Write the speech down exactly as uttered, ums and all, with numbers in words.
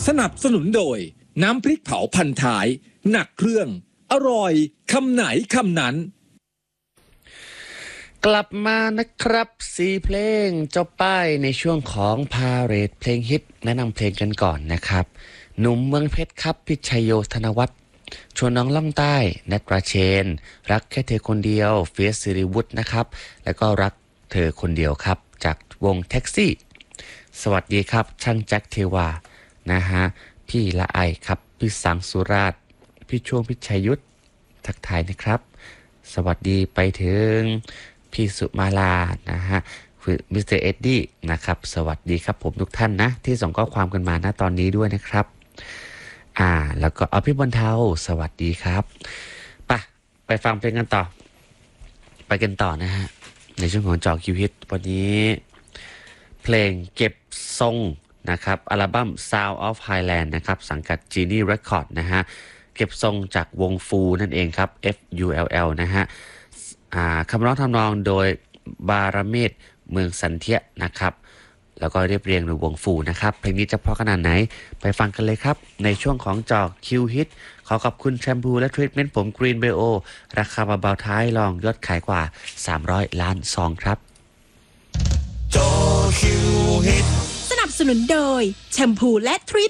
สนับสนุนโดยน้ำพริกเผาพันท้ายหนักเครื่องอร่อยคำไหนคำนั้นกลับมานะครับสี่เพลงจบป้ายในช่วงของพาเรดเพลงฮิตแนะนำเพลงกันก่อนนะครับหนุ่มเมืองเพชรครับพิชัยโยธนวัฒน์ชวนน้องล่องใต้แนทราเชนรักแค่เธอคนเดียวเฟียสสิริวุฒินะครับแล้วก็รักเธอคนเดียวครับจากวงแท็กซี่สวัสดีครับช่างแจ็คเทวานะฮะพี่ละไอครับพี่สังสุราชพี่ช่วงพิชัยยุทธทักทายนะครับสวัสดีไปถึงพี่สุมาลานะฮะคือมิสเตอร์เอ็ดดี้นะครับสวัสดีครับผมทุกท่านนะที่ส่งข้อความกันมาณตอนนี้ด้วยนะครับอ่าแล้วก็เอาพี่บนเทาสวัสดีครับไปไปฟังเพลงกันต่อไปกันต่อนะฮะในช่วงของจอคิวฮิตวันนี้เพลงเก็บทรงนะครับอัลบั้ม Sound of Highland นะครับสังกัด Genie Record นะฮะเก็บทรงจากวงฟูนั่นเองครับ F U L L นะฮะคำร้องทำนองโดยบารเมศเมืองสันเทียนะครับแล้วก็เรียบเรียงโดยวงฟูนะครับเพลงนี้จะเพราะขนาดไหนไปฟังกันเลยครับในช่วงของจอคิวฮิตขอขอบคุณแชมพูและทรีทเมนต์ผม Green Bio ราคาเบาๆท้ายลองยอดขายกว่าสามร้อยล้านซองครับจอคิวฮิตสนับสนุนโดยแชมพูและทรี